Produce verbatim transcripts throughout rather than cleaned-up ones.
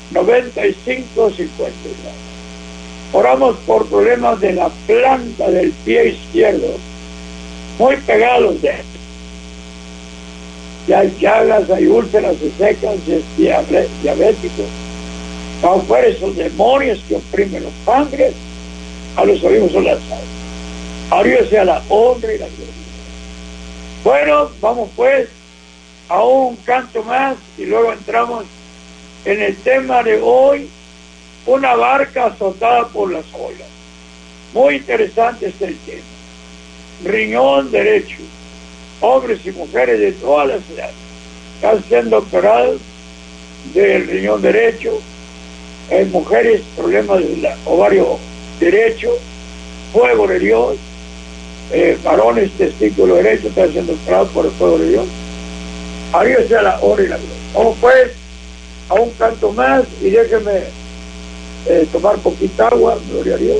noventa y cinco cincuenta y nueve. Oramos por problemas de la planta del pie izquierdo, muy pegados de él. Y hay llagas, hay úlceras, se secas, y es diabético. Vamos fuera esos demonios que oprimen los páncreas, a los oídos son las aves. A Dios sea la honra y la gloria. Bueno, vamos pues a un canto más y luego entramos en el tema de hoy, una barca azotada por las olas. Muy interesante este el tema. Riñón derecho. Hombres y mujeres de todas las edades están siendo operados del riñón derecho. En mujeres, problemas del ovario derecho, fuego de Dios. Eh, varones, testículo derecho, están siendo operados por el fuego de Dios. A Dios sea la honra y la gloria. Vamos pues a un canto más y déjenme eh, tomar poquita agua. Gloria a Dios.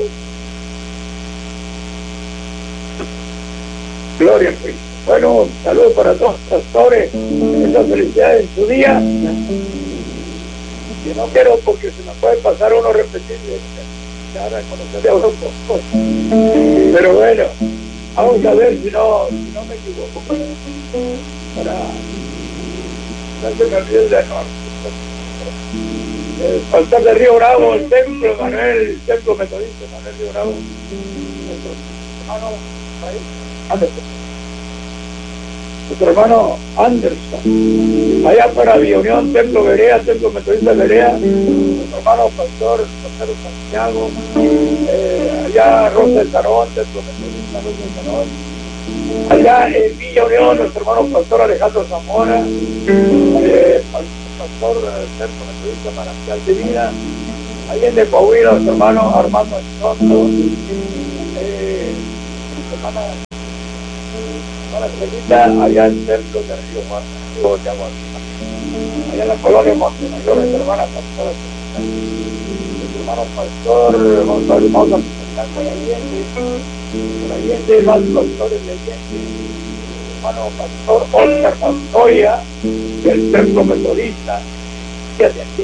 Gloria a Cristo. Bueno, saludos para todos los pastores, muchas felicidades en su día. Y no quiero porque se me puede pasar uno repetir ya reconocerle a uno poco. Pero bueno, vamos a ver si no, si no me equivoco. Para no se me olvide de norte. El pastor de Río Bravo, el templo Manuel, el templo metodista Manuel Río Bravo. Hermano, Anderson. Nuestro hermano Anderson, allá para Villa Unión, Templo Berea, Templo Metodista Berea, nuestro hermano pastor Pastor Santiago, eh, allá Rosa del Tarón, Templo Metodista Rosa del Tarón, allá en Villa Unión, nuestro hermano pastor Alejandro Zamora, eh, pastor del Templo Metodista Manantial de Vida, allá en de Coahuila, nuestro hermano Armando Anchondo, eh, nuestra hermana para la allá en el templo de Río Juan, Río de Agua, allá en la colonia Montevideo, nuestra hermana pastora, nuestro hermano pastor, vamos a presentar por Allende, por Allende, más pastores de Allende, nuestro hermano pastor Oscar Pastoria, del templo metodista, y de Allende.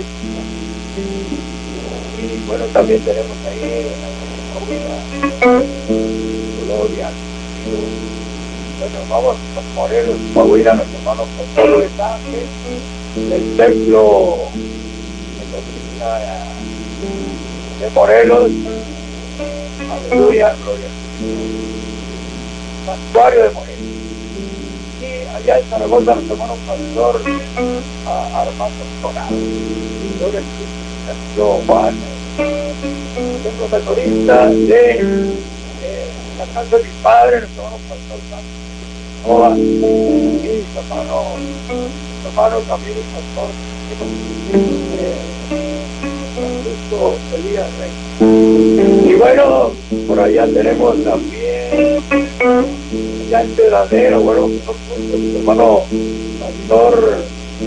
Y bueno, también tenemos ahí en la Gloria. Bueno, vamos a Morelos, Coahuila, nuestro hermano pastor Luis Ángel, del templo de Morelos, aleluya, gloria. Santuario de Morelos. Y allá en Zaragoza, nuestro hermano pastor uh, Armando Torado, gloria al templo Juan, templo metodista de eh, la casa de mi padre, nuestro hermano pastor Santo. Y su hermano, su hermano también es pastor, eh, Francisco Elías Rey. Y bueno, por allá tenemos también, allá en Pedradero, bueno, su hermano pastor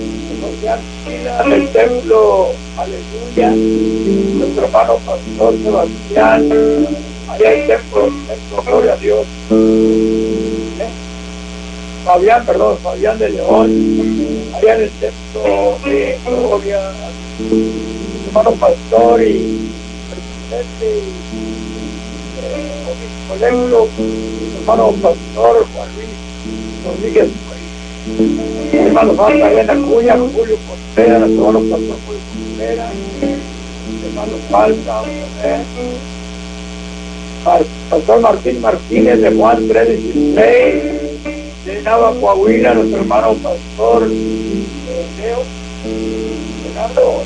el templo, aleluya, nuestro hermano pastor Sebastián, allá el templo, el templo, gloria a Dios. Fabián, perdón, Fabián de León, allá en el templo de Gloria, hermano pastor y presidente y colegio, hermano pastor Juan Luis Rodríguez, hermano pastor Elena Cuya, Julio Contreras, hermano pastor Julio Contreras, hermano Falta, pastor Martín Martínez de Juan tres dieciséis, de Nava Coahuila, nuestro hermano pastor Leo, Leonardo,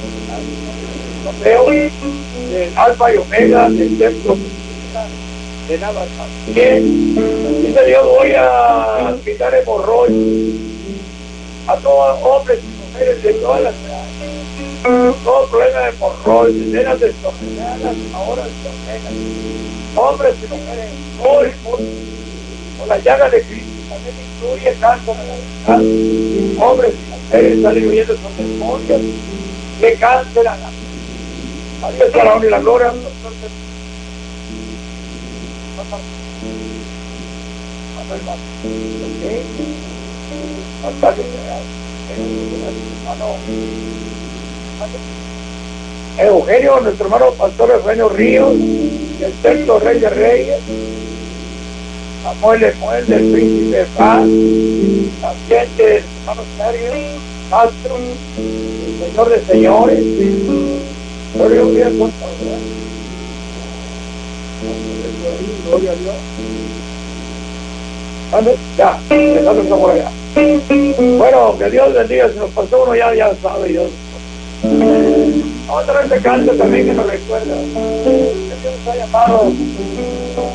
Leo, del Alfa y Omega, del templo de Nava también. Dice Dios, voy a quitar hemorroides a todos hombres y mujeres de todas las edades. Todo problema de hemorroides, venas desordenadas, ahora desordenadas. Hombres y mujeres, todo el mundo, con la llaga de Cristo. También incluye cáncer a la mitad. Hombres y mujeres están viviendo esos demonios que cáncer a la mitad. A Dios sea la honra y la gloria. Hasta que Eugenio, nuestro hermano pastor Eugenio Ríos, el sexto rey de reyes, Samuel Lemuel del príncipe de paz, también del hermano Sergio Castro, el señor de señores, gloria a Dios, gloria a Dios. ¿Dónde? Ya, nosotros estamos allá. Bueno, que Dios bendiga, si nos pasó uno ya, ya sabe Dios. Otra vez de canto también que nos recuerda que Dios ha llamado